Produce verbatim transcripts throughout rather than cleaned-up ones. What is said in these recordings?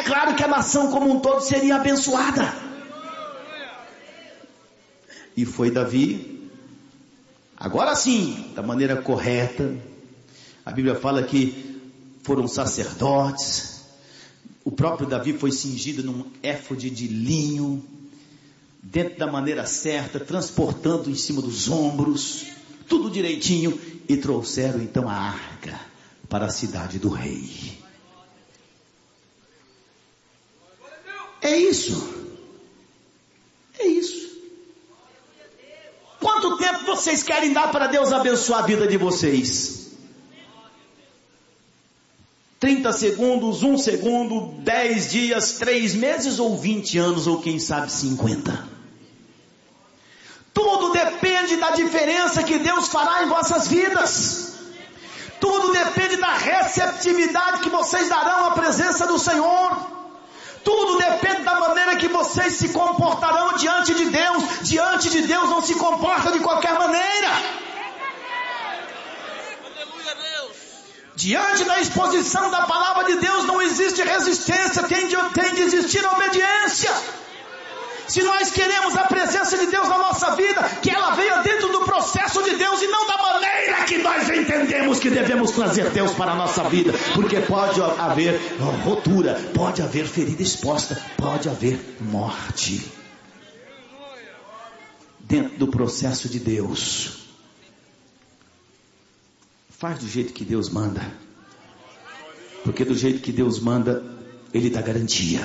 claro que a nação como um todo seria abençoada. E foi Davi, agora sim, da maneira correta. A Bíblia fala que foram sacerdotes. O próprio Davi foi cingido num éfode de linho, dentro da maneira certa, transportando em cima dos ombros, tudo direitinho, e trouxeram então a arca para a cidade do rei. É isso. É isso. Quanto tempo vocês querem dar para Deus abençoar a vida de vocês? trinta segundos, um segundo, dez dias, três meses ou vinte anos, ou quem sabe cinquenta? Tudo depende da diferença que Deus fará em vossas vidas. Tudo depende da receptividade que vocês darão à presença do Senhor. Tudo depende da maneira que vocês se comportarão diante de Deus. Diante de Deus não se comporta de qualquer maneira. Diante da exposição da palavra de Deus não existe resistência, tem de, tem de existir obediência. Se nós queremos a presença de Deus na nossa vida, que ela venha dentro do processo de Deus e não da maneira que nós entendemos que devemos trazer Deus para a nossa vida. Porque pode haver rotura, pode haver ferida exposta, pode haver morte. Dentro do processo de Deus, faz do jeito que Deus manda. Porque do jeito que Deus manda, Ele dá garantia.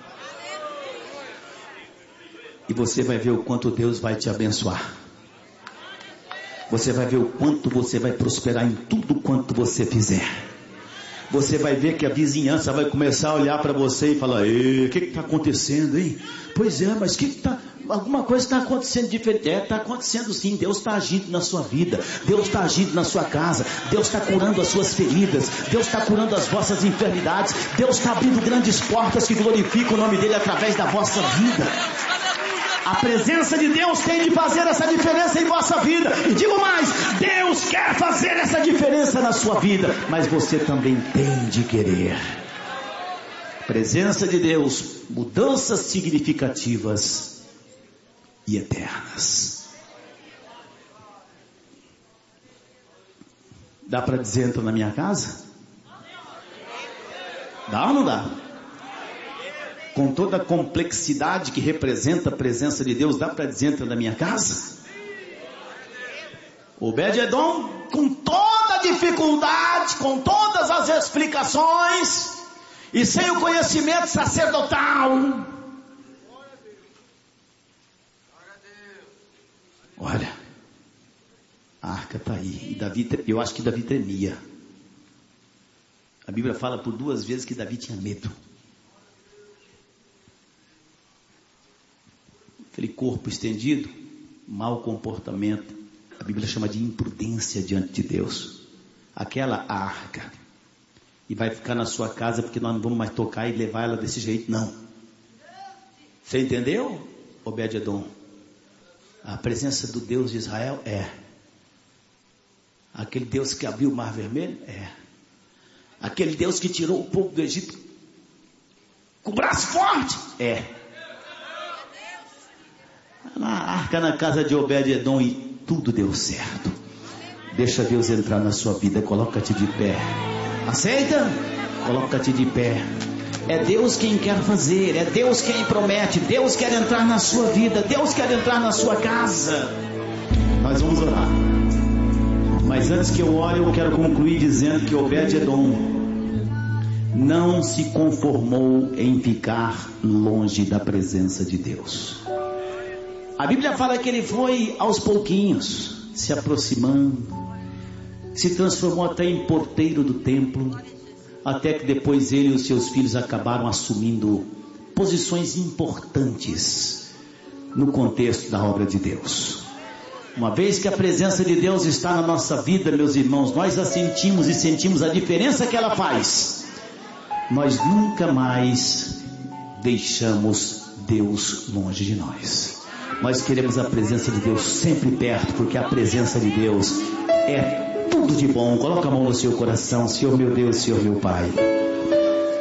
E você vai ver o quanto Deus vai te abençoar. Você vai ver o quanto você vai prosperar em tudo quanto você fizer. Você vai ver que a vizinhança vai começar a olhar para você e falar: ei, o que está acontecendo, hein? Pois é, mas o que está... Alguma coisa está acontecendo diferente. É, está acontecendo sim. Deus está agindo na sua vida. Deus está agindo na sua casa. Deus está curando as suas feridas. Deus está curando as vossas enfermidades. Deus está abrindo grandes portas que glorificam o nome dele através da vossa vida. A presença de Deus tem de fazer essa diferença em vossa vida. E digo mais, Deus quer fazer essa diferença na sua vida, mas você também tem de querer. Presença de Deus, mudanças significativas e eternas. Dá para dizer entra na minha casa? Dá ou não dá? Com toda a complexidade que representa a presença de Deus, dá para dizer entra na minha casa? Obed-edom, com toda a dificuldade, com todas as explicações, e sem o conhecimento sacerdotal, olha, a arca está aí, e Davi, eu acho que Davi tremia. A Bíblia fala por duas vezes que Davi tinha medo. Aquele corpo estendido, mau comportamento, a Bíblia chama de imprudência diante de Deus. Aquela arca, e vai ficar na sua casa porque nós não vamos mais tocar e levar ela desse jeito, não. Você entendeu, Obed-edom? A presença do Deus de Israel é aquele Deus que abriu o mar vermelho, é aquele Deus que tirou o povo do Egito com o braço forte, é a arca na casa de Obed-edom, e tudo deu certo. Deixa Deus entrar na sua vida. Coloca-te de pé. Aceita? Coloca-te de pé. É Deus quem quer fazer, é Deus quem promete. Deus quer entrar na sua vida, Deus quer entrar na sua casa. Nós vamos orar, mas antes que eu ore, eu quero concluir dizendo que Obed-edom não se conformou em ficar longe da presença de Deus. A Bíblia fala que ele foi aos pouquinhos, se aproximando, se transformou até em porteiro do templo, até que depois ele e os seus filhos acabaram assumindo posições importantes no contexto da obra de Deus. Uma vez que a presença de Deus está na nossa vida, meus irmãos, nós a sentimos e sentimos a diferença que ela faz. Nós nunca mais deixamos Deus longe de nós. Nós queremos a presença de Deus sempre perto, porque a presença de Deus é tudo de bom. Coloca a mão no seu coração. Senhor meu Deus, Senhor meu Pai,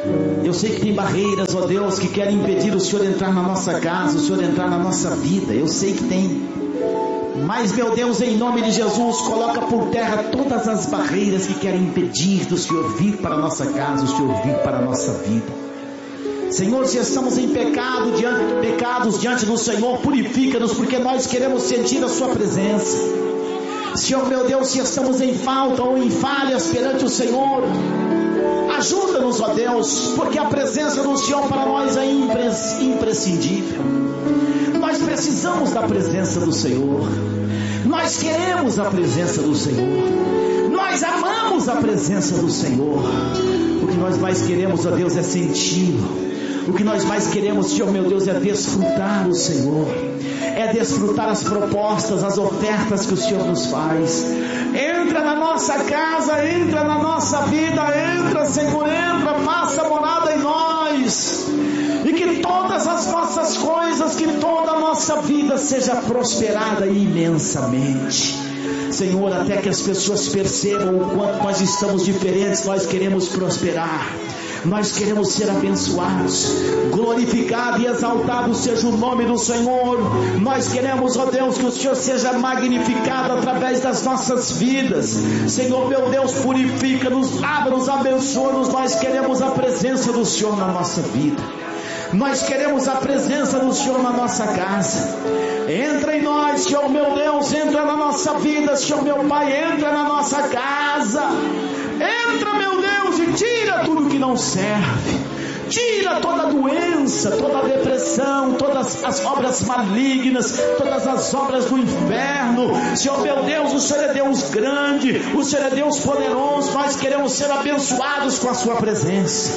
Eu sei que tem barreiras, ó Deus, que querem impedir o Senhor entrar na nossa casa, o Senhor entrar na nossa vida. Eu sei que tem. Mas, meu Deus, em nome de Jesus, coloca por terra todas as barreiras que querem impedir do Senhor vir para a nossa casa, o Senhor vir para a nossa vida. Senhor, se estamos em pecado, diante, pecados diante do Senhor, purifica-nos, porque nós queremos sentir a sua presença. Senhor, meu Deus, se estamos em falta ou em falhas perante o Senhor, ajuda-nos, ó Deus, porque a presença do Senhor para nós é imprescindível. Nós precisamos da presença do Senhor. Nós queremos a presença do Senhor. Nós amamos a presença do Senhor. O que nós mais queremos, ó Deus, é senti-lo. O que nós mais queremos, Senhor, meu Deus, é desfrutar o Senhor. É desfrutar as propostas, as ofertas que o Senhor nos faz. Entra na nossa casa, entra na nossa vida, entra, Senhor, entra, faça morada em nós. E que todas as nossas coisas, que toda a nossa vida seja prosperada imensamente. Senhor, até que as pessoas percebam o quanto nós estamos diferentes, nós queremos prosperar. Nós queremos ser abençoados. Glorificado e exaltado seja o nome do Senhor. Nós queremos, ó Deus, que o Senhor seja magnificado através das nossas vidas. Senhor, meu Deus, purifica-nos, lava-nos, abençoa-nos. Nós queremos a presença do Senhor na nossa vida. Nós queremos a presença do Senhor na nossa casa. Entra em nós, Senhor, meu Deus, entra na nossa vida, Senhor, meu Pai, entra na nossa casa. Entra, meu Deus, e tira tudo que não serve. Tira toda a doença, toda a depressão, todas as obras malignas, todas as obras do inferno. Senhor, meu Deus, o Senhor é Deus grande, o Senhor é Deus poderoso. Nós queremos ser abençoados com a sua presença.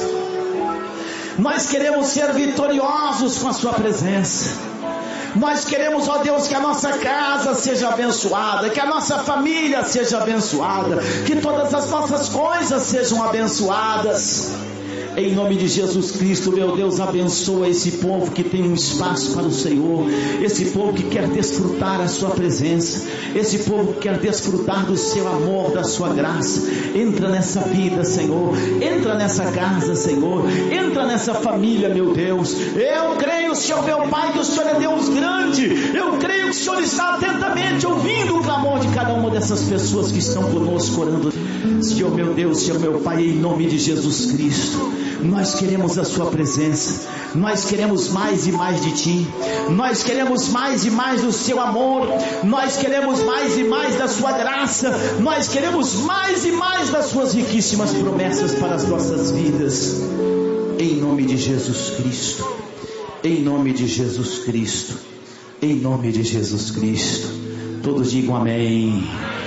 Nós queremos ser vitoriosos com a sua presença. Nós queremos, ó Deus, que a nossa casa seja abençoada, que a nossa família seja abençoada, que todas as nossas coisas sejam abençoadas. Em nome de Jesus Cristo, meu Deus, abençoa esse povo que tem um espaço para o Senhor, esse povo que quer desfrutar a sua presença, esse povo que quer desfrutar do seu amor, da sua graça. Entra nessa vida, Senhor, entra nessa casa, Senhor, entra nessa família, meu Deus. Eu creio, Senhor, meu Pai, que o Senhor é Deus grande. Eu creio que o Senhor está atentamente ouvindo o clamor de cada uma dessas pessoas que estão conosco orando. Senhor, meu Deus, Senhor, meu Pai, em nome de Jesus Cristo, nós queremos a sua presença. Nós queremos mais e mais de ti. Nós queremos mais e mais do seu amor. Nós queremos mais e mais da sua graça. Nós queremos mais e mais das suas riquíssimas promessas para as nossas vidas. Em nome de Jesus Cristo. Em nome de Jesus Cristo. Em nome de Jesus Cristo. Todos digam amém.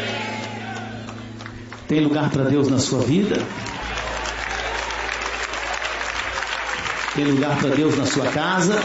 Tem lugar para Deus na sua vida? Tem lugar para Deus na sua casa?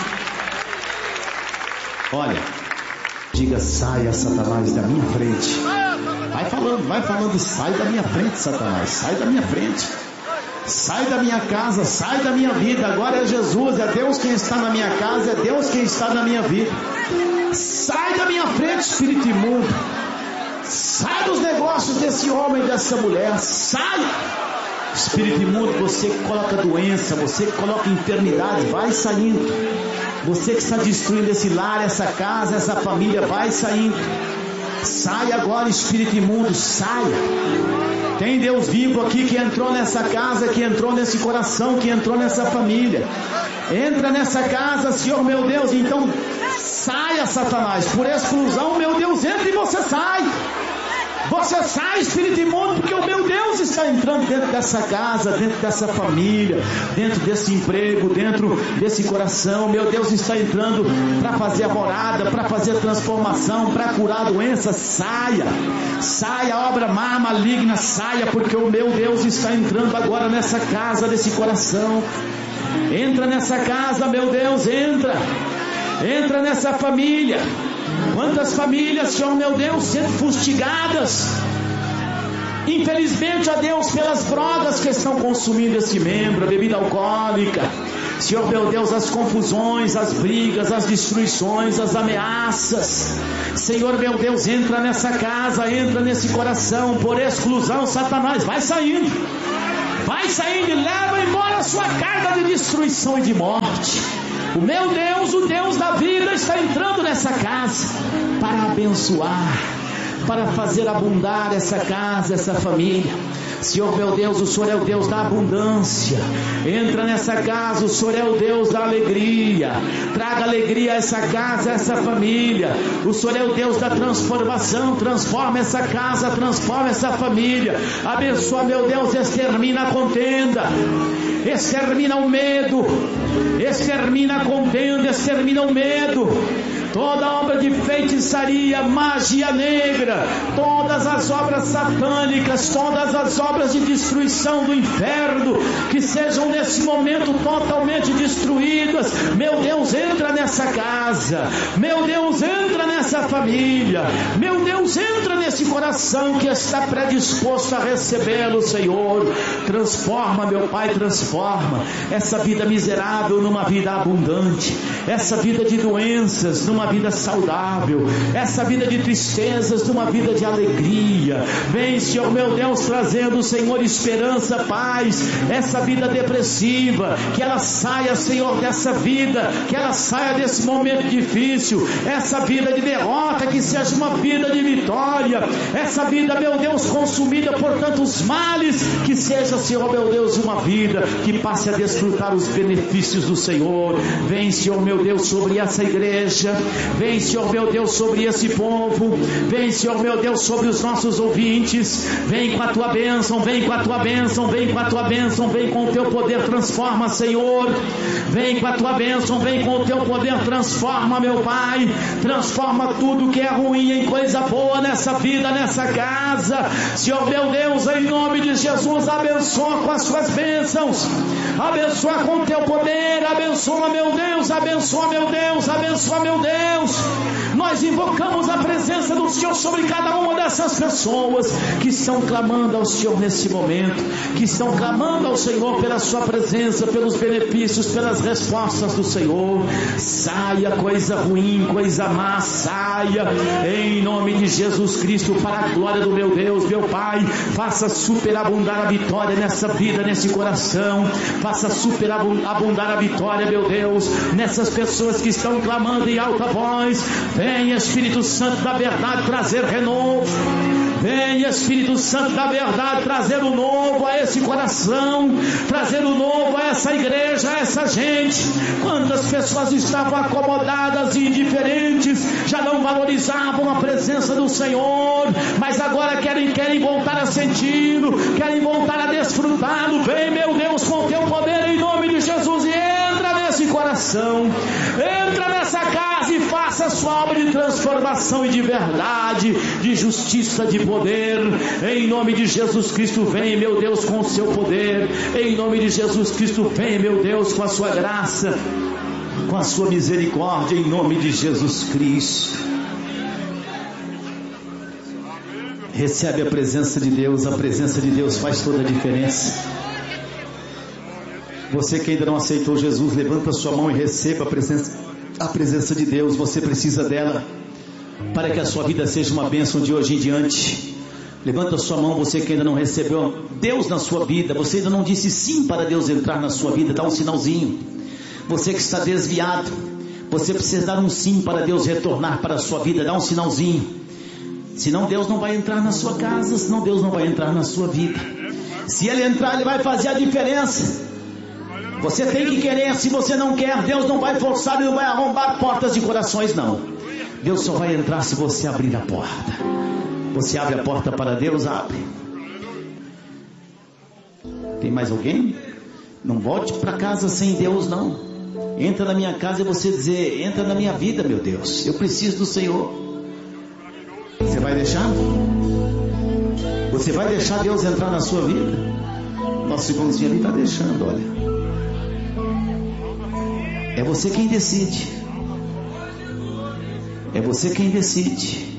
Olha, diga: saia, Satanás, da minha frente. Vai falando, vai falando, sai da minha frente, Satanás, sai da minha frente. Sai da minha casa, sai da minha vida. Agora é Jesus, é Deus quem está na minha casa, é Deus quem está na minha vida. Sai da minha frente, espírito imundo. Sai dos negócios desse homem e dessa mulher. Sai. Espírito imundo, você que coloca doença, você que coloca enfermidade, vai saindo. Você que está destruindo esse lar, essa casa, essa família, vai saindo. Sai agora, espírito imundo, saia. Tem Deus vivo aqui que entrou nessa casa, que entrou nesse coração, que entrou nessa família. Entra nessa casa, Senhor, meu Deus. Então saia, Satanás, por exclusão, meu Deus, entra e você sai. Você sai, espírito imundo, porque o meu Deus está entrando dentro dessa casa, dentro dessa família, dentro desse emprego, dentro desse coração. Meu Deus está entrando para fazer a morada, para fazer a transformação, para curar a doença. Saia, saia, a obra má, maligna, saia, porque o meu Deus está entrando agora nessa casa, nesse coração. Entra nessa casa, meu Deus, entra. Entra nessa família. Quantas famílias, Senhor, meu Deus, sendo fustigadas, infelizmente, ó Deus, pelas drogas que estão consumindo esse membro, a bebida alcoólica. Senhor, meu Deus, as confusões, as brigas, as destruições, as ameaças. Senhor, meu Deus, entra nessa casa, entra nesse coração, por exclusão, Satanás, vai saindo. Vai Vai saindo e leva embora a sua carga de destruição e de morte. O meu Deus, o Deus da vida, está entrando nessa casa para abençoar, para fazer abundar essa casa, essa família. Senhor meu Deus, o Senhor é o Deus da abundância. Entra nessa casa, o Senhor é o Deus da alegria. Traga alegria a essa casa, a essa família. O Senhor é o Deus da transformação. Transforma essa casa, transforma essa família. Abençoa, meu Deus, extermina a contenda, extermina o medo, extermina a contenda, extermina o medo. Toda obra de feitiçaria, magia negra, todas as obras satânicas, todas as obras de destruição do inferno, que sejam nesse momento totalmente destruídas. Meu Deus, entra nessa casa. Meu Deus, entra nessa família. Meu Deus, entra nesse coração que está predisposto a recebê-lo, Senhor. Transforma, meu Pai, transforma essa vida miserável numa vida abundante, essa vida de doenças numa vida saudável, essa vida de tristezas numa vida de alegria. Vem, Senhor meu Deus, trazendo, Senhor, esperança, paz. Essa vida depressiva, que ela saia, Senhor, dessa vida, que ela saia desse momento difícil. Essa vida de derrota, que seja uma vida de vitória. Essa vida, meu Deus, consumida por tantos males, que seja, Senhor meu Deus, uma vida que passe a desfrutar os benefícios do Senhor. Vem, Senhor meu Deus, sobre essa igreja. Vem, Senhor meu Deus, sobre esse povo. Vem, Senhor meu Deus, sobre os nossos ouvintes. Vem com a tua bênção, vem com a tua bênção, vem com a tua bênção, vem com o teu poder, transforma, Senhor. Vem com a tua bênção, vem com o teu poder, transforma, meu Pai. Transforma tudo que é ruim em coisa boa nessa vida, nessa casa. Senhor meu Deus, em nome de Jesus, abençoa com as suas bênçãos. Abençoa com o teu poder, abençoa, meu Deus, abençoa, meu Deus, abençoa, meu Deus. Nós invocamos a presença do Senhor sobre cada uma dessas pessoas que estão clamando ao Senhor nesse momento, que estão clamando ao Senhor pela sua presença, pelos benefícios, pelas respostas do Senhor. Saia coisa ruim, coisa má, saia em nome de Jesus Cristo, para a glória do meu Deus, meu Pai. Faça superabundar a vitória nessa vida, nesse coração. Faça superabundar a vitória, meu Deus, nessas pessoas que estão clamando em alta voz. Vem, Espírito Santo da verdade, trazer renovo. Vem, Espírito Santo da verdade, trazer o novo a esse coração, trazer o novo a essa igreja, a essa gente. Quantas pessoas estavam acomodadas e indiferentes, já não valorizavam a presença do Senhor, mas agora querem, querem voltar a senti-lo, querem voltar a desfrutá-lo. Vem, meu Deus, com teu poder em nome de Jesus, e entra nesse coração, entra nessa casa e faça a sua obra de transformação e de verdade, de justiça, de poder. Em nome de Jesus Cristo, vem, meu Deus, com o seu poder. Em nome de Jesus Cristo, vem, meu Deus, com a sua graça, com a sua misericórdia, em nome de Jesus Cristo. Recebe a presença de Deus. A presença de Deus faz toda a diferença. Você que ainda não aceitou Jesus, levanta a sua mão e receba a presença, a presença de Deus. Você precisa dela para que a sua vida seja uma bênção de hoje em diante. Levanta a sua mão, você que ainda não recebeu Deus na sua vida, você ainda não disse sim para Deus entrar na sua vida, dá um sinalzinho. Você que está desviado, você precisa dar um sim para Deus retornar para a sua vida, dá um sinalzinho. Senão Deus não vai entrar na sua casa, senão Deus não vai entrar na sua vida. Se Ele entrar, Ele vai fazer a diferença. Você tem que querer. Se você não quer, Deus não vai forçar, Ele não vai arrombar portas de corações, não. Deus só vai entrar se você abrir a porta. Você abre a porta para Deus, abre. Tem mais alguém? Não volte para casa sem Deus, não. Entra na minha casa e você dizer: entra na minha vida, meu Deus, eu preciso do Senhor. Você vai deixar? Você vai deixar Deus entrar na sua vida? Nosso irmãozinho ali está deixando, olha. É você quem decide. É você quem decide.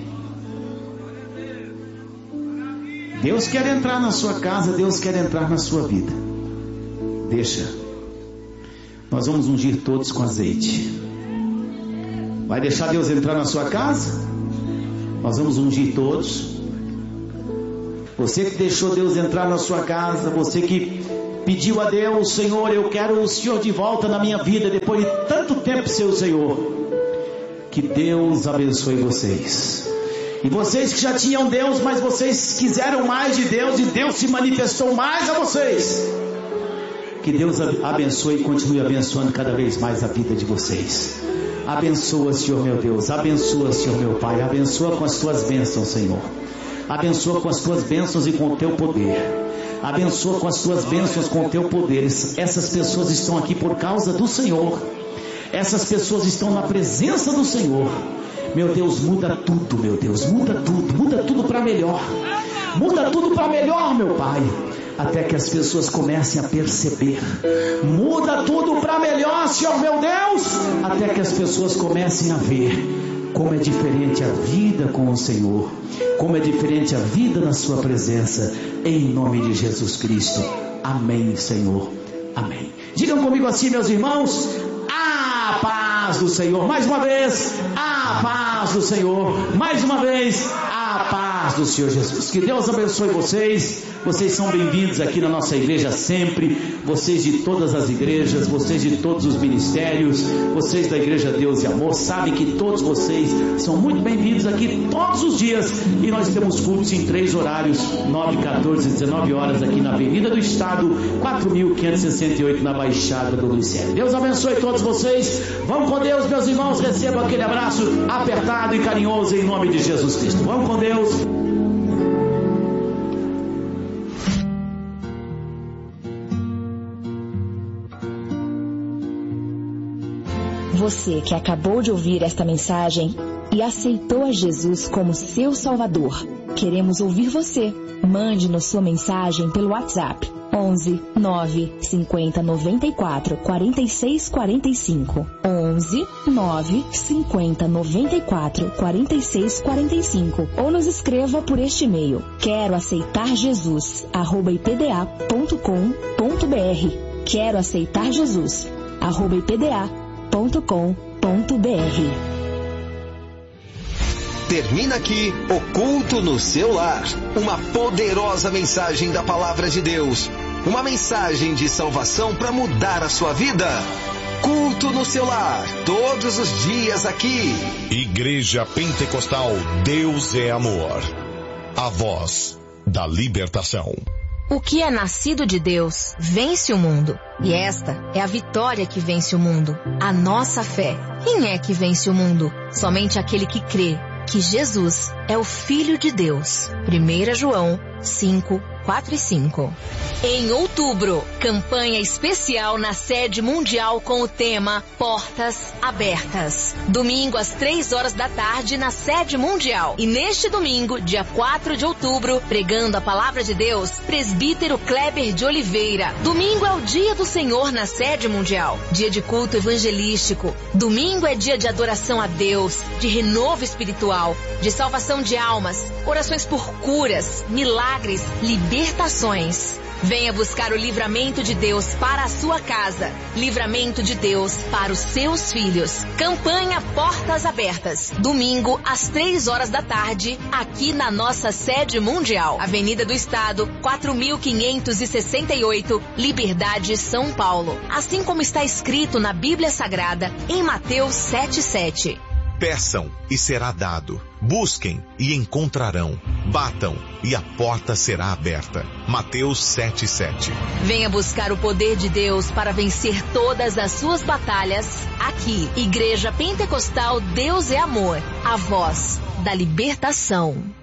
Deus quer entrar na sua casa, Deus quer entrar na sua vida. Deixa. Nós vamos ungir todos com azeite. Vai deixar Deus entrar na sua casa? Nós vamos ungir todos. Você que deixou Deus entrar na sua casa, você que pediu a Deus: Senhor, eu quero o Senhor de volta na minha vida, depois de tanto tempo sem o Senhor. Que Deus abençoe vocês. E vocês que já tinham Deus, mas vocês quiseram mais de Deus, e Deus se manifestou mais a vocês. Que Deus abençoe e continue abençoando cada vez mais a vida de vocês. Abençoa, Senhor meu Deus, abençoa, Senhor meu Pai, abençoa com as tuas bênçãos, Senhor. Abençoa com as tuas bênçãos e com o teu poder. Abençoa com as tuas bênçãos, com o teu poder. Essas pessoas estão aqui por causa do Senhor. Essas pessoas estão na presença do Senhor. Meu Deus, muda tudo, meu Deus, muda tudo, muda tudo para melhor. Muda tudo para melhor, meu Pai. Até que as pessoas comecem a perceber. Muda tudo para melhor, Senhor meu Deus. Até que as pessoas comecem a ver como é diferente a vida com o Senhor, como é diferente a vida na sua presença, em nome de Jesus Cristo. Amém, Senhor, amém. Digam comigo assim, meus irmãos: a paz do Senhor. Mais uma vez, a paz do Senhor. Mais uma vez, a paz do Senhor Jesus. Que Deus abençoe vocês. Vocês são bem-vindos aqui na nossa igreja sempre. Vocês de todas as igrejas, vocês de todos os ministérios, vocês da Igreja Deus e Amor, sabem que todos vocês são muito bem-vindos aqui todos os dias. E nós temos cultos em três horários: nove, quatorze e dezenove horas aqui na Avenida do Estado, quatro mil quinhentos e sessenta e oito na Baixada do Glicério. Deus abençoe todos vocês. Vamos com Deus, meus irmãos. Recebam aquele abraço apertado e carinhoso em nome de Jesus Cristo. Vamos com Deus. Você que acabou de ouvir esta mensagem e aceitou a Jesus como seu Salvador, queremos ouvir você. Mande-nos sua mensagem pelo WhatsApp onze, nove, cinquenta, noventa e quatro, quarenta e seis, quarenta e cinco. onze, nove, cinquenta, noventa e quatro, quarenta e seis, quarenta e cinco. Ou nos escreva por este e-mail: quero aceitar Jesus, arroba ipda ponto com ponto br. Quero aceitar Jesus, arroba ipda ponto com ponto br. Termina aqui o culto no seu lar. Uma poderosa mensagem da palavra de Deus. Uma mensagem de salvação para mudar a sua vida. Culto no seu lar, todos os dias aqui. Igreja Pentecostal Deus é Amor. A voz da libertação. O que é nascido de Deus vence o mundo. E esta é a vitória que vence o mundo: a nossa fé. Quem é que vence o mundo? Somente aquele que crê que Jesus é o Filho de Deus. primeira João cinco, quatro e cinco. Em outubro, campanha especial na sede mundial com o tema Portas Abertas. Domingo às três horas da tarde na sede mundial. E neste domingo, dia quatro de outubro, pregando a palavra de Deus, presbítero Kleber de Oliveira. Domingo é o dia do Senhor na sede mundial. Dia de culto evangelístico. Domingo é dia de adoração a Deus, de renovo espiritual, de salvação de almas, orações por curas, milagres, libertações. Venha buscar o livramento de Deus para a sua casa. Livramento de Deus para os seus filhos. Campanha Portas Abertas. Domingo, às três horas da tarde, aqui na nossa sede mundial. Avenida do Estado, quatro mil quinhentos e sessenta e oito, Liberdade, São Paulo. Assim como está escrito na Bíblia Sagrada, em Mateus sete, sete. Peçam e será dado. Busquem e encontrarão. Batam e a porta será aberta. Mateus sete, sete. Venha buscar o poder de Deus para vencer todas as suas batalhas aqui. Igreja Pentecostal Deus é Amor. A voz da libertação.